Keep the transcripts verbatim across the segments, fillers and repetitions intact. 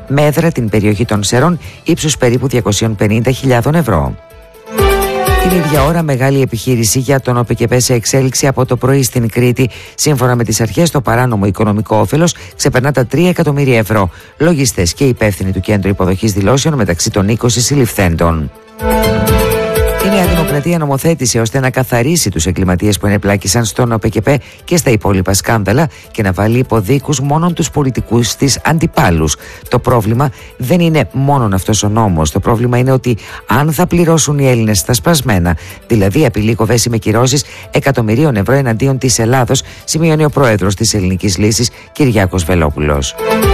με έδρα την περιοχή των Σέρων ύψους περίπου διακόσιες πενήντα χιλιάδες ευρώ. Την ίδια ώρα, μεγάλη επιχείρηση για τον ΟΠΕΚΕΠΕ σε εξέλιξη από το πρωί στην Κρήτη. Σύμφωνα με τις αρχές, το παράνομο οικονομικό όφελος ξεπερνά τα τρία εκατομμύρια ευρώ. Λογιστές και υπεύθυνοι του Κέντρου Υποδοχής Δηλώσεων μεταξύ των είκοσι συλληφθέντων. Η Νέα Δημοκρατία νομοθέτησε ώστε να καθαρίσει τους εγκληματίες που ενεπλάκησαν στον ΟΠΕΚΕΠΕ και στα υπόλοιπα σκάνδαλα και να βάλει υποδίκους μόνον τους πολιτικούς της αντιπάλους. Το πρόβλημα δεν είναι μόνον αυτός ο νόμος. Το πρόβλημα είναι ότι αν θα πληρώσουν οι Έλληνες τα σπασμένα, δηλαδή απειλή κοβέση με κυρώσεις εκατομμυρίων ευρώ εναντίον της Ελλάδος, σημειώνει ο πρόεδρος της Ελληνικής Λύσης, Κυριάκος Βελόπουλος.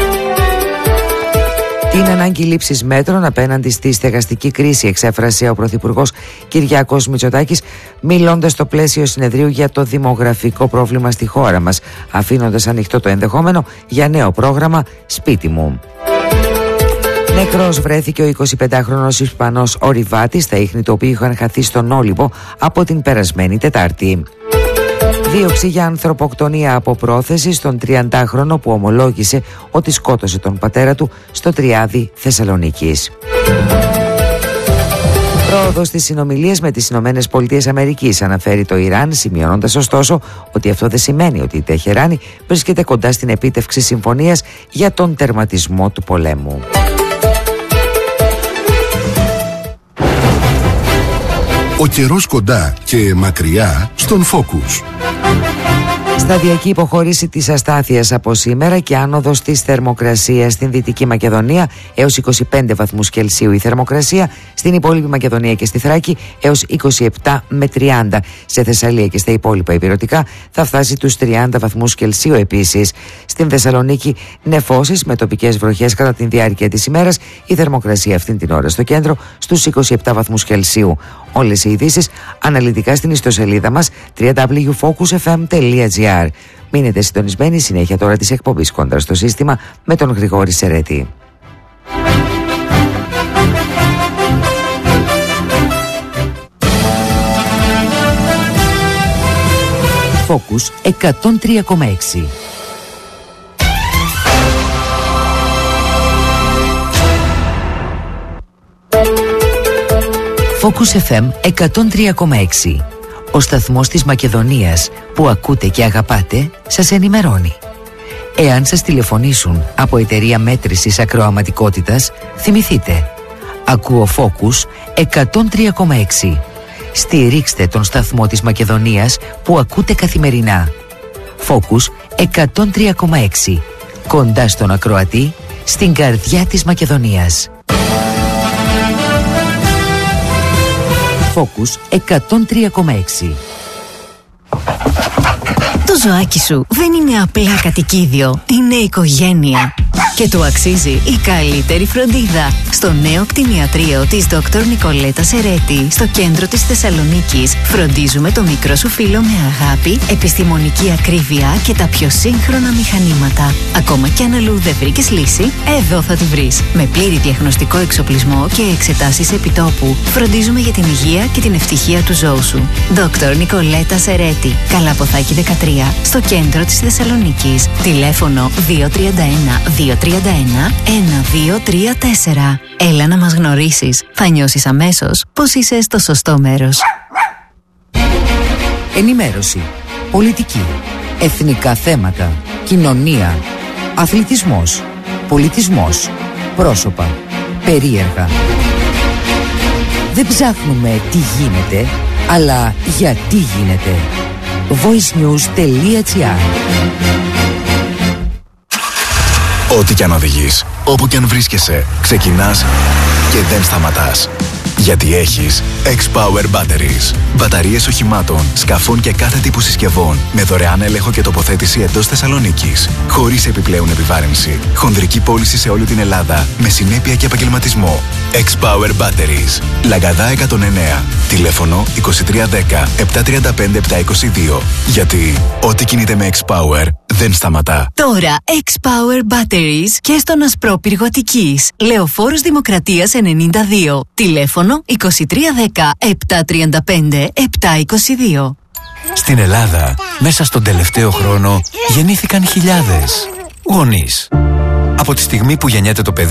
Την ανάγκη λήψης μέτρων απέναντι στη στεγαστική κρίση εξέφρασε ο Πρωθυπουργός Κυριάκος Μητσοτάκης, μιλώντας στο πλαίσιο συνεδρίου για το δημογραφικό πρόβλημα στη χώρα μας, αφήνοντας ανοιχτό το ενδεχόμενο για νέο πρόγραμμα «Σπίτι μου». Νεκρός βρέθηκε ο εικοσιπεντάχρονος Ισπανός ορειβάτης, τα ίχνη του οποίου είχαν χαθεί στον Όλυμπο από την περασμένη Τετάρτη. Δίωξη για ανθρωποκτονία από πρόθεση στον τριαντάχρονο που ομολόγησε ότι σκότωσε τον πατέρα του στο Τριάδι Θεσσαλονίκης. Πρόοδος στις συνομιλίες με τις Ηνωμένες Πολιτείες Αμερικής, αναφέρει το Ιράν, σημειώνοντας ωστόσο ότι αυτό δεν σημαίνει ότι η Τεχεράνη βρίσκεται κοντά στην επίτευξη συμφωνίας για τον τερματισμό του πολέμου. Ο καιρός κοντά και μακριά στον Focus. Σταδιακή υποχώρηση της αστάθειας από σήμερα και άνοδος της θερμοκρασίας στην Δυτική Μακεδονία έως είκοσι πέντε βαθμούς Κελσίου η θερμοκρασία, στην υπόλοιπη Μακεδονία και στη Θράκη έως είκοσι επτά με τριάντα. Σε Θεσσαλία και στα υπόλοιπα ηπειρωτικά θα φτάσει τους τριάντα βαθμούς Κελσίου επίσης. Στην Θεσσαλονίκη νεφώσεις με τοπικές βροχές κατά τη διάρκεια της ημέρας, η θερμοκρασία αυτήν την ώρα στο κέντρο στους είκοσι επτά βαθμούς Κελσίου. Όλες οι ειδήσεις αναλυτικά στην ιστοσελίδα μας double-u double-u double-u τελεία focus f m τελεία g r. Μείνετε συντονισμένοι, συνέχεια τώρα της εκπομπής Κόντρα στο σύστημα με τον Γρηγόρη Σερέτη. Focus εκατόν τρία κόμμα έξι. Focus εφ εμ εκατόν τρία κόμμα έξι. Ο σταθμός της Μακεδονίας που ακούτε και αγαπάτε σας ενημερώνει. Εάν σας τηλεφωνήσουν από εταιρεία μέτρησης ακροαματικότητας, θυμηθείτε. Ακούω Focus εκατόν τρία κόμμα έξι. Στηρίξτε τον σταθμό της Μακεδονίας που ακούτε καθημερινά. Focus εκατόν τρία κόμμα έξι. Κοντά στον ακροατή, στην καρδιά της Μακεδονίας. Focus εκατόν τρία κόμμα έξι. Το ζωάκι σου δεν είναι απλά κατοικίδιο, είναι οικογένεια. Και του αξίζει η καλύτερη φροντίδα. Στο νέο κτηνιατρίο της Δόκτωρ Νικολέτα Σερέτη, στο κέντρο της Θεσσαλονίκης, φροντίζουμε το μικρό σου φίλο με αγάπη, επιστημονική ακρίβεια και τα πιο σύγχρονα μηχανήματα. Ακόμα κι αν αλλού δεν βρήκες λύση, εδώ θα τη βρεις. Με πλήρη διαγνωστικό εξοπλισμό και εξετάσεις επιτόπου, φροντίζουμε για την υγεία και την ευτυχία του ζώου σου. Δόκτωρ Νικολέτα Σερέτη, Καλαποθάκη δεκατρία, στο κέντρο της Θεσσαλονίκης. Τηλέφωνο δύο τρία ένα δύο τρία ένα ένα δύο τρία τέσσερα. Έλα να μας γνωρίσεις. Θα νιώσεις αμέσως πως είσαι στο σωστό μέρος. Ενημέρωση, πολιτική, εθνικά θέματα, κοινωνία, αθλητισμός, πολιτισμός, πρόσωπα, περίεργα. Δεν ψάχνουμε τι γίνεται, αλλά γιατί γίνεται. voicenews τελεία gr. Ό,τι κι αν οδηγείς, όπου κι αν βρίσκεσαι, ξεκινάς και δεν σταματάς. Γιατί έχεις X-Power Batteries. Μπαταρίες οχημάτων, σκαφών και κάθε τύπου συσκευών με δωρεάν έλεγχο και τοποθέτηση εντός Θεσσαλονίκης. Χωρίς επιπλέον επιβάρυνση. Χονδρική πώληση σε όλη την Ελλάδα με συνέπεια και επαγγελματισμό. X-Power Batteries. Λαγκαδά εκατόν εννέα. Τηλέφωνο είκοσι τρία δέκα επτακόσια τριάντα πέντε επτακόσια είκοσι δύο. Γιατί ό,τι κινείται με X-Power δεν σταματά. Τώρα X-Power Batteries και στον Ασπρόπυργο Αττικής. Λεωφόρος Δημοκρατίας ενενήντα δύο. Τηλέφωνο είκοσι τρία δέκα επτακόσια τριάντα πέντε επτακόσια είκοσι δύο. Στην Ελλάδα, μέσα στον τελευταίο χρόνο, γεννήθηκαν χιλιάδες γονείς. Από τη στιγμή που γεννιέται το παιδί